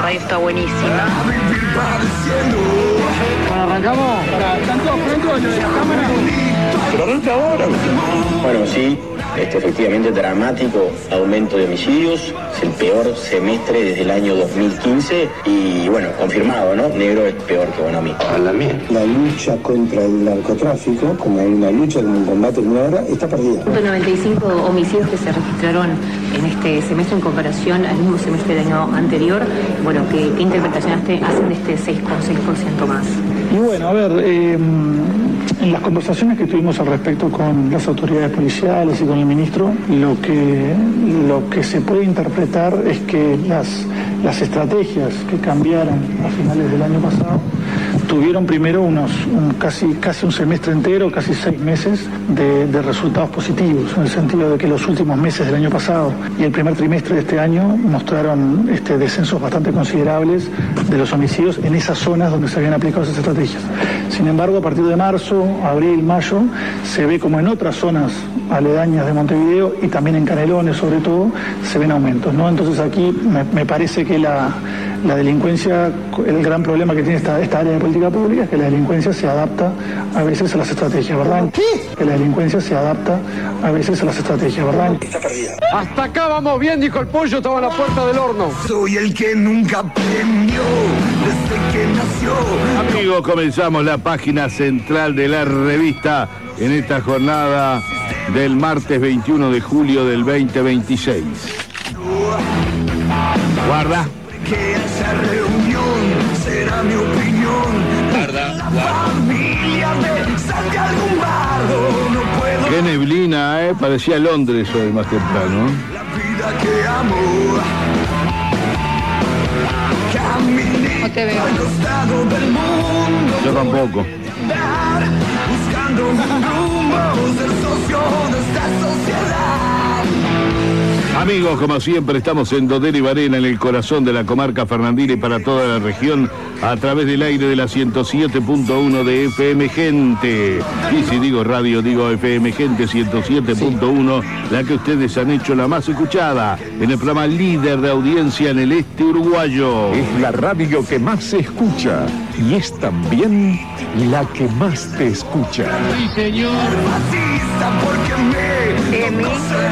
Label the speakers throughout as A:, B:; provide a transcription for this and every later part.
A: radio está buenísima.
B: Arrancamos. ¿Están todos prontos de la cámara?
C: Pero arranca ahora. Bueno, sí, efectivamente dramático aumento de homicidios. Es el peor semestre desde el año 2015 y bueno, confirmado, ¿no? Negro es peor que Bonomí.
D: La lucha contra el narcotráfico, como hay una lucha, como un combate como ahora, está perdida.
E: 95 homicidios que se registraron en este semestre en comparación al mismo semestre del año anterior. Bueno, ¿qué interpretación hacen de este 6,6% más?
B: Y bueno, a ver, en las conversaciones que tuvimos al respecto con las autoridades policiales y con el ministro, lo que se puede interpretar es que las estrategias que cambiaron a finales del año pasado tuvieron primero casi un semestre entero, casi 6 meses de resultados positivos, en el sentido de que los últimos meses del año pasado y el primer trimestre de este año mostraron descensos bastante considerables de los homicidios en esas zonas donde se habían aplicado esas estrategias. Sin embargo, a partir de marzo, abril, mayo, se ve como en otras zonas aledañas de Montevideo y también en Canelones sobre todo, se ven aumentos, ¿no? Entonces aquí me parece que la delincuencia, el gran problema que tiene esta área de política pública es que la delincuencia se adapta a veces a las estrategias, ¿verdad? ¿Qué? Que la delincuencia se adapta a veces a las estrategias, ¿verdad?
D: Está perdida.
F: Hasta acá vamos bien, dijo el pollo, estaba a la puerta del horno.
G: Soy el que nunca aprendió desde que nació.
H: Amigos, comenzamos la página central de la revista en esta jornada del martes 21 de julio del 2026. Guarda.
G: Que esa reunión será mi opinión.
H: Guarda.
G: Familia de Santiago Bardo, no puedo.
H: Qué neblina, parecía Londres hoy más temprano.
G: La vida que amo. Caminé
A: No te veo.
G: al costado del mundo.
H: Yo tampoco.
G: Buscando un rumbo, ser socio de esta sociedad.
H: Amigos, como siempre, estamos en Dodel y Varela, en el corazón de la comarca fernandina y para toda la región, a través del aire de la 107.1 de FM Gente. Y si digo radio, digo FM Gente 107.1, la que ustedes han hecho la más escuchada en el programa líder de audiencia en el este uruguayo.
I: Es la radio que más se escucha y es también la que más te escucha.
H: Sí, señor.
G: Fascista porque me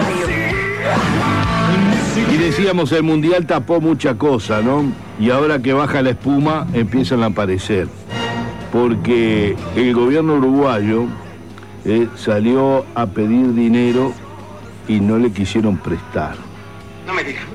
H: Y decíamos, el Mundial tapó mucha cosa, ¿no? Y ahora que baja la espuma, empiezan a aparecer. Porque el gobierno uruguayo salió a pedir dinero y no le quisieron prestar.
G: No me digas.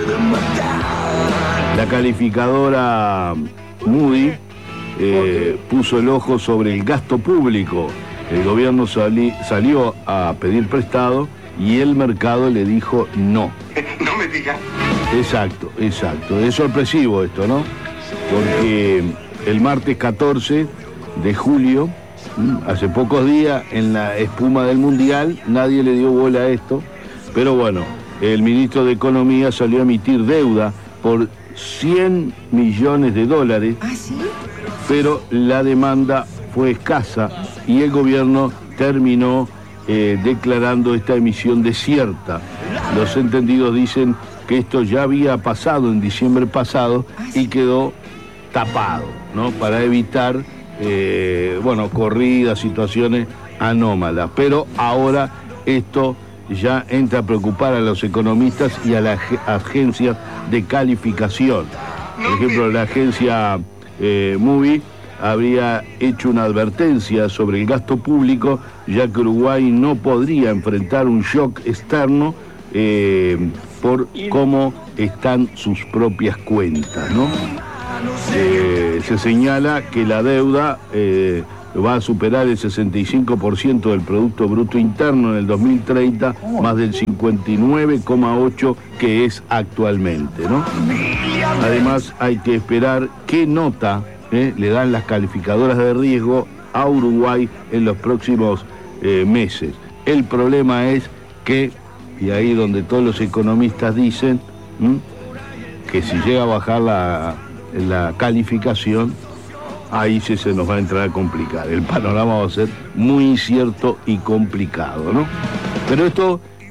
H: La calificadora Moody puso el ojo sobre el gasto público. El gobierno salió a pedir prestado y el mercado le dijo no.
G: No me digas.
H: Exacto. Es sorpresivo esto, ¿no? Porque el martes 14 de julio, hace pocos días, en la espuma del Mundial, nadie le dio bola a esto. Pero bueno, el ministro de Economía salió a emitir deuda por $100 millones.
A: ¿Ah, sí?
H: Pero la demanda fue escasa y el gobierno terminó declarando esta emisión desierta. Los entendidos dicen que esto ya había pasado en diciembre pasado y quedó tapado, ¿no? Para evitar, corridas, situaciones anómalas. Pero ahora esto ya entra a preocupar a los economistas y a las agencias de calificación. Por ejemplo, la agencia Moody habría hecho una advertencia sobre el gasto público, ya que Uruguay no podría enfrentar un shock externo por cómo están sus propias cuentas, ¿no? Se señala que la deuda va a superar el 65% del Producto Bruto Interno en el 2030, más del 59,8% que es actualmente, ¿no? Además, hay que esperar qué nota le dan las calificadoras de riesgo a Uruguay en los próximos meses. El problema es que, y ahí donde todos los economistas dicen que si llega a bajar la calificación, ahí sí se nos va a entrar a complicar. El panorama va a ser muy incierto y complicado, ¿no? Pero esto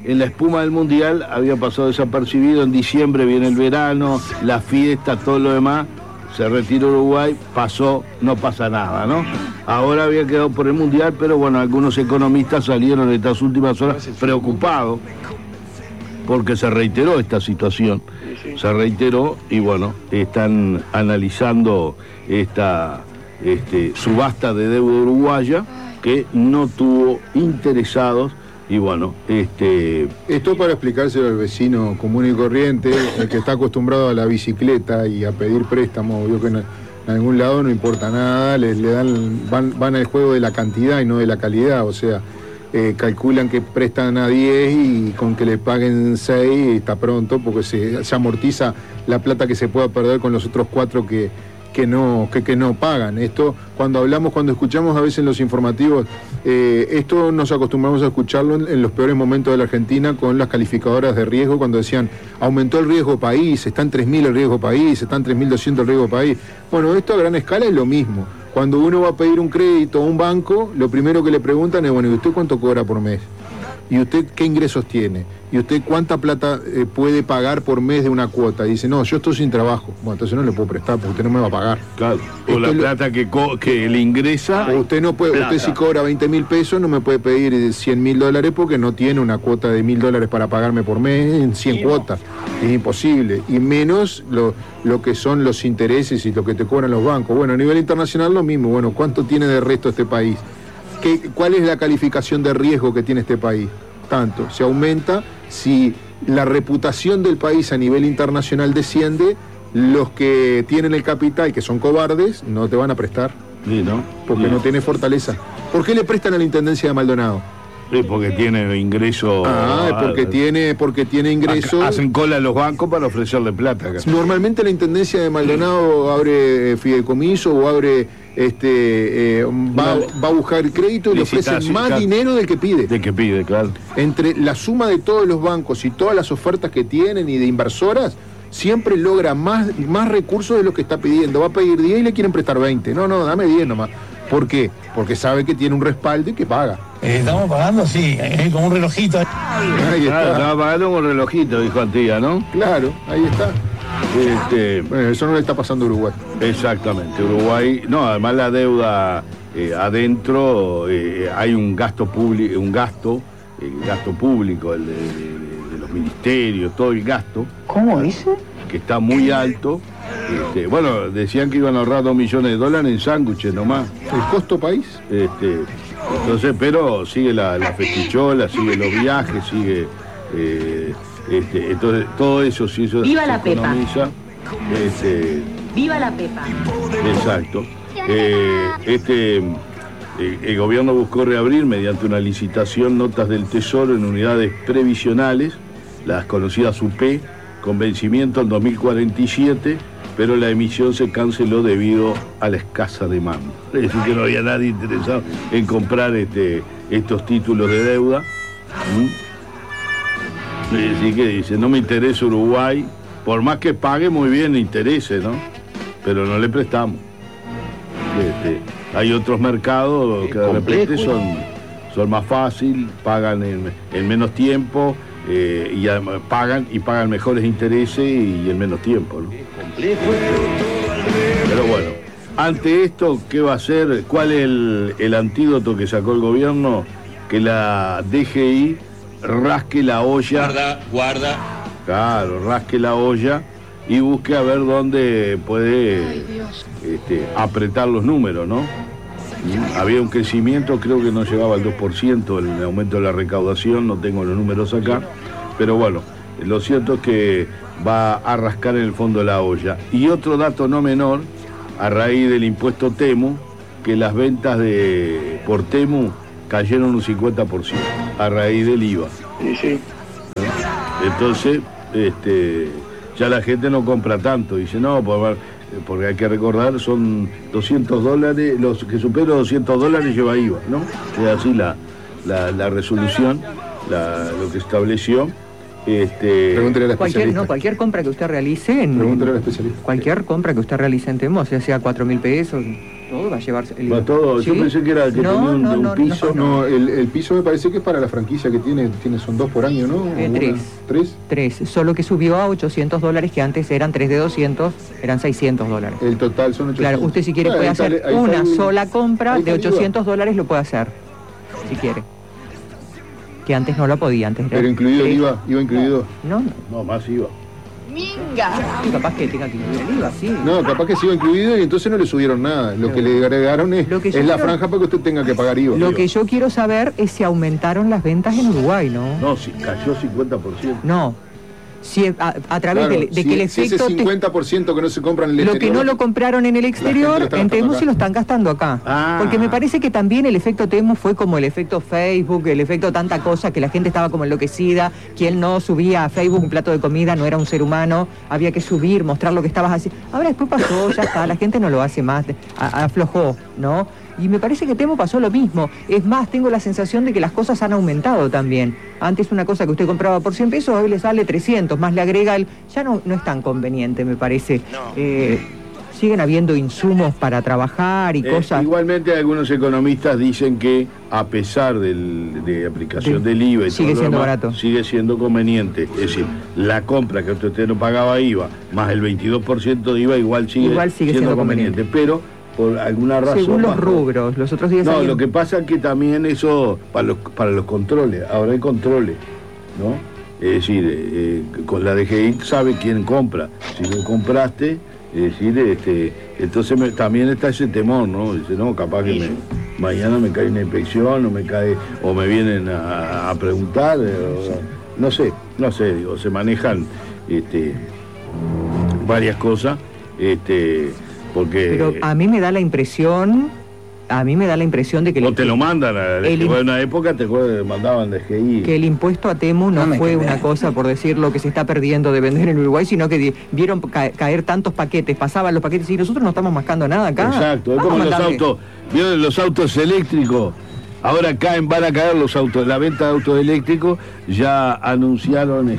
H: en la espuma del Mundial había pasado desapercibido. En diciembre viene el verano, la fiesta, todo lo demás. Se retiró Uruguay, pasó, no pasa nada, ¿no? Ahora había quedado por el Mundial, pero bueno, algunos economistas salieron en estas últimas horas preocupados porque se reiteró esta situación. Se reiteró y bueno, están analizando esta subasta de deuda uruguaya que no tuvo interesados. Y bueno,
J: esto para explicárselo al vecino común y corriente, el que está acostumbrado a la bicicleta y a pedir préstamo, vio que en algún lado no importa nada, van al juego de la cantidad y no de la calidad, o sea, calculan que prestan a 10 y con que le paguen 6 está pronto, porque se amortiza la plata que se pueda perder con los otros 4 que no pagan. Esto, cuando escuchamos a veces en los informativos, esto nos acostumbramos a escucharlo en los peores momentos de la Argentina con las calificadoras de riesgo, cuando decían, aumentó el riesgo país, está en 3.000 el riesgo país, está en 3.200 el riesgo país. Bueno, esto a gran escala es lo mismo. Cuando uno va a pedir un crédito a un banco, lo primero que le preguntan es, bueno, ¿y usted cuánto cobra por mes? ¿Y usted qué ingresos tiene? ¿Y usted cuánta plata puede pagar por mes de una cuota? Y dice, no, yo estoy sin trabajo. Bueno, entonces no le puedo prestar porque usted no me va a pagar.
H: Claro. O la plata que le ingresa.
J: O usted no puede, plata. Usted si cobra 20.000 pesos no me puede pedir $100.000 porque no tiene una cuota de $1.000 para pagarme por mes en 100 cuotas. Es imposible. Y menos lo que son los intereses y lo que te cobran los bancos. Bueno, a nivel internacional lo mismo. Bueno, ¿cuánto tiene de resto este país? ¿Cuál es la calificación de riesgo que tiene este país? Tanto, se aumenta. Si la reputación del país a nivel internacional desciende, los que tienen el capital, que son cobardes, no te van a prestar.
H: Sí, ¿no?
J: Porque no tiene fortaleza. ¿Por qué le prestan a la Intendencia de Maldonado?
H: Sí, porque tiene ingreso.
J: Porque tiene ingreso.
H: Hacen cola a los bancos para ofrecerle plata.
J: Normalmente la Intendencia de Maldonado abre fideicomiso o abre va a buscar crédito y le ofrecen más dinero del que pide.
H: Del que pide, claro.
J: Entre la suma de todos los bancos y todas las ofertas que tienen y de inversoras, siempre logra más recursos de lo que está pidiendo. Va a pedir 10 y le quieren prestar 20. No, dame 10 nomás. ¿Por qué? Porque sabe que tiene un respaldo y que paga.
K: Estamos pagando, sí, con un relojito.
J: Ahí está.
H: Estaba pagando con un relojito, dijo Antía, ¿no?
J: Claro, ahí está. Bueno, eso no le está pasando a Uruguay.
H: Exactamente, Uruguay, no, además la deuda adentro hay un gasto público, gasto público, el de los ministerios, todo el gasto.
A: ¿Cómo dice?
H: Que está muy alto. Bueno, decían que iban a ahorrar $2 millones en sándwiches nomás.
J: ¿El costo país?
H: Entonces, pero sigue la festichola, sigue los viajes, sigue entonces todo eso sí, eso
E: ¡viva
H: se
E: la Pepa! ¡Viva la Pepa!
H: Exacto. El gobierno buscó reabrir mediante una licitación notas del Tesoro en unidades previsionales, las conocidas UP, con vencimiento en 2047, pero la emisión se canceló debido a la escasa demanda. Es decir, que no había nadie interesado en comprar estos títulos de deuda. Es decir, que dice, no me interesa Uruguay, por más que pague muy bien, interese, ¿no? Pero no le prestamos. Hay otros mercados que de repente son más fácil, pagan en menos tiempo, y además pagan mejores intereses y en menos tiempo, ¿no? Pero bueno, ante esto, ¿qué va a hacer? ¿Cuál es el antídoto que sacó el gobierno? Que la DGI rasque la olla.
L: Guarda.
H: Claro, rasque la olla y busque a ver dónde puede apretar los números, ¿no? Había un crecimiento, creo que no llegaba al 2% el aumento de la recaudación, no tengo los números acá, pero bueno, lo cierto es que va a rascar en el fondo de la olla. Y otro dato no menor, a raíz del impuesto Temu, que las ventas por Temu cayeron un 50% a raíz del IVA.
J: Sí.
H: Entonces, ya la gente no compra tanto, dice, no, porque hay que recordar, son $200, los que superan $200 lleva IVA, ¿no? Es así la resolución, lo que estableció.
J: Pregúntale al especialista.
M: Cualquier compra que usted realice
J: Pregúntale al especialista.
M: Cualquier compra que usted realice en Temu, sea 4.000 pesos,
L: Todo va a llevarse.
H: Va todo.
L: ¿Sí?
H: Yo pensé que era que tenía un piso.
J: No, el piso me parece que es para la franquicia que tiene son 2 por año, ¿no?
L: 3. 3, solo que subió a $800, que antes eran 3 de 200, eran $600.
J: El total son 800.
L: Claro, usted si quiere puede hacer una sola compra de $800, lo puede hacer, si quiere. Que antes no lo podía, antes era.
J: Pero incluido el IVA, iba incluido.
H: No, más IVA.
L: ¡Minga! Sí, capaz que tenga que incluir el IVA, sí.
J: No, capaz que sí iba incluido y entonces no le subieron nada. Lo que le agregaron es la franja para que usted tenga que pagar IVA.
L: Lo que yo quiero saber es si aumentaron las ventas en Uruguay, ¿no?
H: No, si cayó 50%.
L: No. Si a través
J: claro,
L: de que el efecto...
J: Si ese 50% que no se compran en el exterior...
L: Lo que no lo compraron en el exterior, en Temu sí lo están gastando acá. Porque me parece que también el efecto Temu fue como el efecto Facebook, el efecto tanta cosa, que la gente estaba como enloquecida, quien no subía a Facebook un plato de comida no era un ser humano, había que subir, mostrar lo que estabas haciendo. Ahora después pasó, ya está, la gente no lo hace más, aflojó, ¿no? Y me parece que Temu pasó lo mismo. Es más, tengo la sensación de que las cosas han aumentado también. Antes una cosa que usted compraba por 100 pesos, hoy le sale 300, más le agrega el... Ya no es tan conveniente, me parece. Siguen habiendo insumos para trabajar y cosas...
H: Igualmente algunos economistas dicen que a pesar de aplicación del IVA y
L: sigue
H: todo
L: siendo
H: demás,
L: barato.
H: sigue siendo conveniente. Es decir, la compra que usted no pagaba IVA, más el 22% de IVA, igual sigue siendo conveniente. Pero... por alguna razón.
L: Según los rubros, los otros días...
H: No, lo que pasa es que también eso, para los controles, ahora hay controles, ¿no? Es decir, con la DGI sabe quién compra. Si lo compraste, es decir, entonces también está ese temor, ¿no? Dice, no, capaz que mañana me cae una inspección, o me vienen a preguntar, no sé, digo, se manejan varias cosas, porque...
L: Pero a mí me da la impresión de que...
H: O te lo mandan, en una época te mandaban de GI.
L: Que el impuesto a Temu no fue una cosa, por decir, lo que se está perdiendo de vender en Uruguay, sino que vieron caer tantos paquetes, pasaban los paquetes y nosotros no estamos mascando nada acá.
H: Exacto, es como los autos eléctricos. Ahora van a caer los autos, la venta de autos eléctricos, ya anunciaron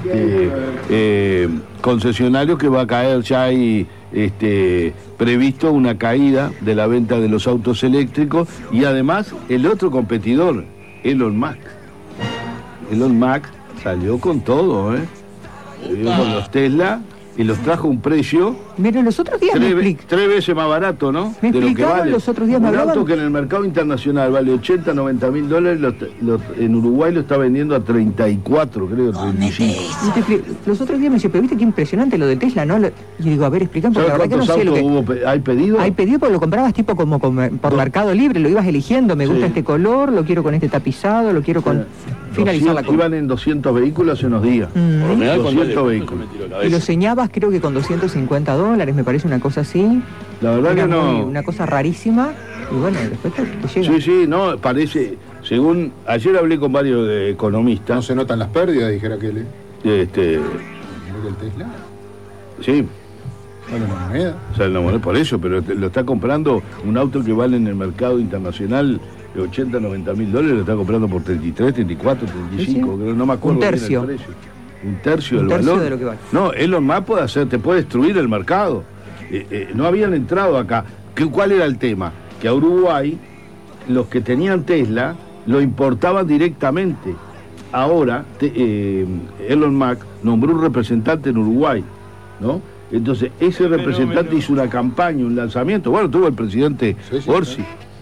H: concesionarios que va a caer, ya hay previsto una caída de la venta de los autos eléctricos, y además el otro competidor, Elon Musk. Elon Musk salió con todo, salió con los Tesla y los trajo a un precio...
L: Mira, los otros días
H: tres veces más barato, ¿no?
L: Me
H: de lo que vale.
L: Los otros días me
H: un auto que en el mercado internacional vale 80, 90 mil dólares, en Uruguay lo está vendiendo a 34, creo, 35.
L: Los otros días me dice, pero viste qué impresionante lo de Tesla, ¿no? Y digo, a ver, explícame, porque la verdad que no sé lo que...
H: ¿Hay pedido?
L: Hay pedido porque lo comprabas tipo como por Mercado Libre, lo ibas eligiendo, me gusta este color, lo quiero con este tapizado, lo quiero con... Finalizar la compra.
H: Iban en 200 vehículos hace unos días. Por lo menos 200 vehículos.
L: Y lo señabas creo que con $250, me parece una cosa así.
H: La verdad que no.
L: Una cosa rarísima. Y bueno, después te llega.
H: Sí, no, parece, según, ayer hablé con varios economistas.
J: No se notan las pérdidas, dijera aquel.
H: ¿El
J: Tesla?
H: Sí.
J: Vale una moneda.
H: O sea, la moneda por eso, pero lo está comprando un auto que vale en el mercado internacional de 80, 90 mil dólares, lo está comprando por 33, 34, 35, creo, no me acuerdo.
L: Un tercio.
H: Un tercio del valor.
L: De lo que vale.
H: No, Elon Musk te puede destruir el mercado. No habían entrado acá. ¿Cuál era el tema? Que a Uruguay, los que tenían Tesla, lo importaban directamente. Ahora, Elon Musk nombró un representante en Uruguay, ¿no? Entonces, ese representante hizo una campaña, un lanzamiento. Bueno, tuvo el presidente Orsi.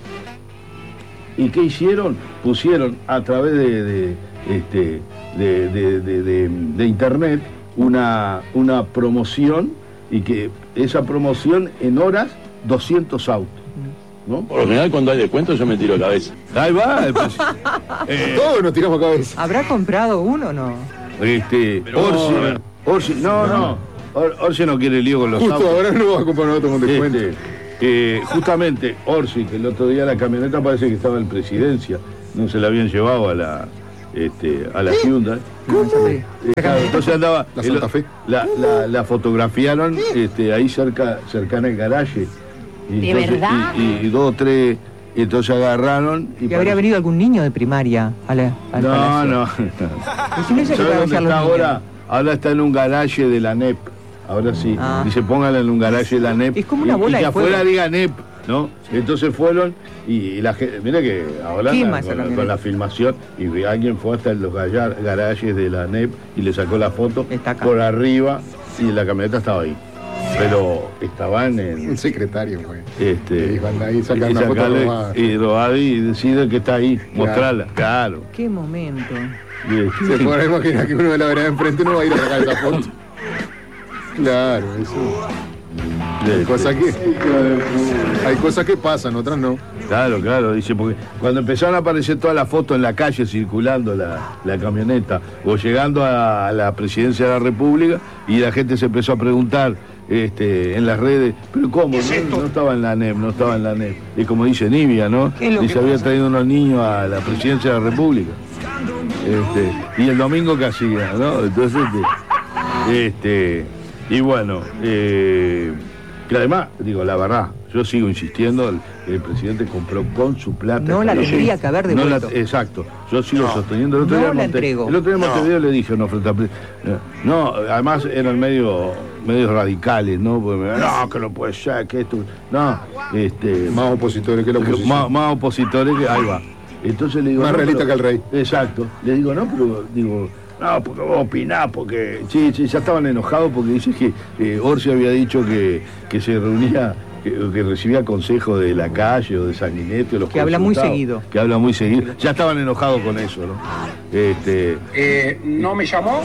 H: ¿Y qué hicieron? Pusieron a través de internet una promoción, y que esa promoción en horas 200 autos, ¿no?
M: Por lo general cuando hay descuento yo me tiro cabeza.
H: Ahí va,
J: todos nos tiramos cabeza.
L: ¿Habrá comprado uno o no?
H: Orsi no quiere lío con los autos.
J: Justo ahora no va a comprar un auto con descuento.
H: Justamente Orsi, que el otro día la camioneta parece que estaba en presidencia, no se la habían llevado a la Hyundai. Entonces andaba
J: la Santa Fe.
H: La fotografiaron ahí cercana al garaje.
E: ¿De verdad?
H: Y 2 o 3, entonces agarraron.
L: ¿Y habría venido algún niño de primaria al palacio?
H: No. ¿Sabes dónde está ahora? Ahora está en un garaje de la NEP. Ahora sí. Dice, póngala en un garaje de la NEP.
L: Es como una bola
H: y que
L: de fuego.
H: afuera diga NEP. ¿no? Entonces fueron y la gente, mira que ahora con la filmación, y alguien fue hasta los garajes de la NEP y le sacó la foto por arriba y la camioneta estaba ahí. Pero estaban en...
J: Un secretario, güey.
H: Ahí sacan una foto robada y deciden que está ahí, mostrarla. Claro.
L: Qué momento.
J: Se puede imaginar que uno de la vereda de enfrente no va a ir a sacar esa foto. Claro, eso. Hay cosas que pasan, otras no.
H: Claro, dice, porque cuando empezaron a aparecer todas las fotos en la calle circulando la camioneta o llegando a la presidencia de la República, y la gente se empezó a preguntar en las redes, pero ¿cómo? No estaba en la NEP, Y como dice Nibia, ¿no? Dice, había traído unos niños a la presidencia de la República. Y el domingo que hacía, ¿no? Entonces, y bueno, que además, digo, la verdad, yo sigo insistiendo, el presidente compró con su plata.
L: No la tendría que haber devuelto.
H: Exacto, yo sigo sosteniendo. El otro día en Montevideo le dije, además eran medios radicales, ¿no? Porque, no, que no puede ser, que esto... No,
J: más opositores que la oposición.
H: Más opositores que... Ahí va. Entonces le digo...
J: Más realista que el rey.
H: Exacto. Le digo, no, pero digo... No, porque vos opinás, porque... Sí, ya estaban enojados porque dice que Orsi había dicho que se reunía, que recibía consejos de la calle o de Sanguinetti o los
L: que habla muy seguido.
H: Que habla muy seguido. Ya estaban enojados con eso, ¿no?
F: ¿No me llamó?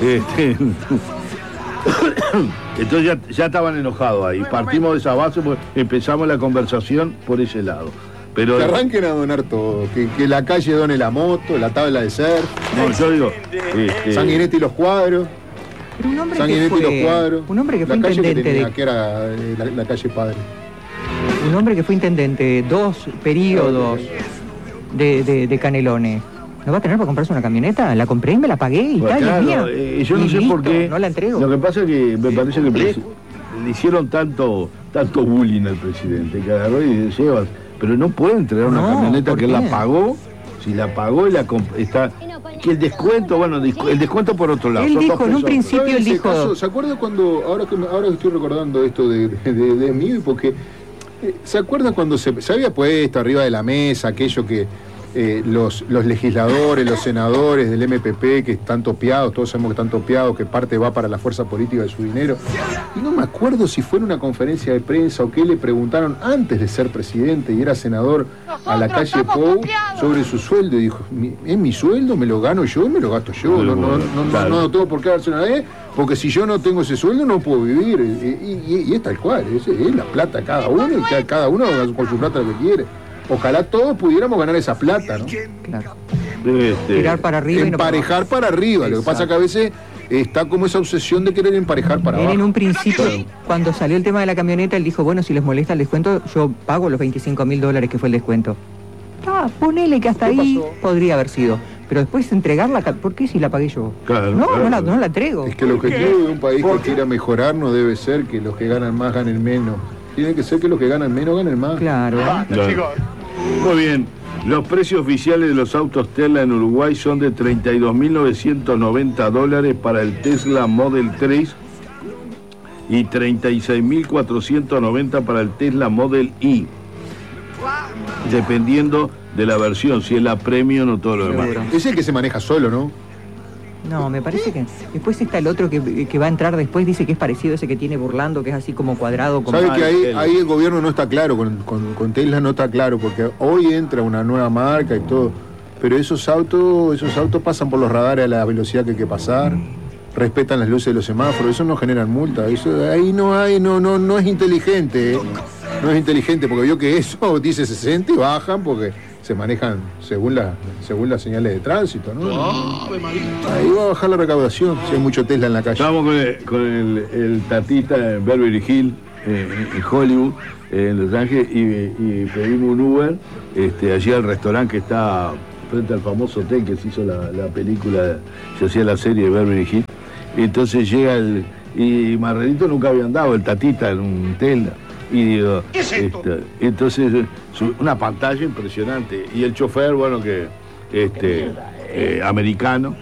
H: Entonces ya estaban enojados ahí. Partimos de esa base, pues empezamos la conversación por ese lado. Pero
J: que arranquen a donar todo, que la calle done la moto, la tabla de surf.
H: No, yo digo,
J: Sanguinetti y los cuadros.
L: Pero un hombre que fue, un hombre que fue intendente
J: que era la calle Padre.
L: Un hombre que fue intendente 2 periodos de Canelones. ¿No va a tener para comprarse una camioneta? La compré y me la pagué y tal,
H: claro,
L: mía.
H: Yo no sé por qué.
L: No la entrego.
H: Lo que pasa es que me parece que le hicieron tanto bullying al presidente, que agarró y lleva. Pero no puede entregar una camioneta que la pagó, si la pagó y está... Que el descuento, el descuento por otro lado.
L: Él dijo, en un principio él dijo...
J: ¿Se acuerda cuando, ahora que estoy recordando esto de mí, porque ¿se acuerda cuando se había puesto arriba de la mesa aquello que los legisladores, los senadores del MPP que están topeados, todos sabemos que están topeados, que parte va para la fuerza política de su dinero? Y no me acuerdo si fue en una conferencia de prensa o qué le preguntaron antes de ser presidente y era senador a la calle Pou sobre su sueldo, y dijo, es mi sueldo, me lo gano yo, me lo gasto yo, no tengo por qué darse una vez, porque si yo no tengo ese sueldo no puedo vivir, y es tal cual, es la plata de cada uno, y cada uno con su plata lo que quiere. Ojalá todos pudiéramos ganar esa plata, ¿no?
L: Claro. Tirar para arriba y
J: emparejar para arriba. Exacto. Lo que pasa es que a veces está como esa obsesión de querer emparejar para abajo.
L: En un principio, cuando salió el tema de la camioneta, él dijo, bueno, si les molesta el descuento, yo pago los $25.000 que fue el descuento. Ponele que hasta ahí podría haber sido. Pero después entregarla, ¿por qué si la pagué yo?
H: Claro,
L: no la entrego.
J: Es que el objetivo de un país que quiera mejorar no debe ser que los que ganan más ganen menos. Tiene que ser que los que ganan menos ganen más.
L: Claro.
H: Muy bien. Los precios oficiales de los autos Tesla en Uruguay son de $32.990 para el Tesla Model 3 y $36.490 para el Tesla Model Y. Dependiendo de la versión, si es la Premium o todo lo demás.
J: Es el que se maneja solo, ¿no?
L: No, me parece que... Después está el otro que va a entrar después, dice que es parecido a ese que tiene Burlando, que es así como cuadrado.
J: ¿Sabe que ahí el gobierno no está claro, con Tesla no está claro, porque hoy entra una nueva marca y todo, pero esos autos pasan por los radares a la velocidad que hay que pasar, respetan las luces de los semáforos, eso no generan multa, eso ahí no es inteligente, no es inteligente, porque vio que eso dice 60 y bajan porque se manejan según las señales de tránsito, ¿no? Ahí va a bajar la recaudación si hay mucho Tesla en la calle.
H: Estamos con el tatita en Beverly Hills, en Hollywood, en Los Ángeles, y pedimos un Uber allí al restaurante que está frente al famoso hotel que se hizo la película, se hacía la serie de Beverly Hills. Entonces llega y Margarito nunca había andado, el tatita en un Tesla. Y digo, ¿qué es esto? Entonces, una pantalla impresionante. Y el chofer, bueno, que americano,